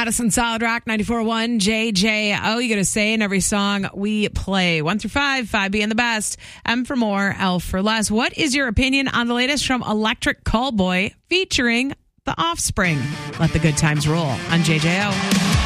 Madison Solid Rock 94.1 JJO. You got to say in every song we play. 1 through 5, 5 being the best. M for more, L for less. What is your opinion on the latest from Electric Callboy featuring The Offspring? Let the good times roll on JJO.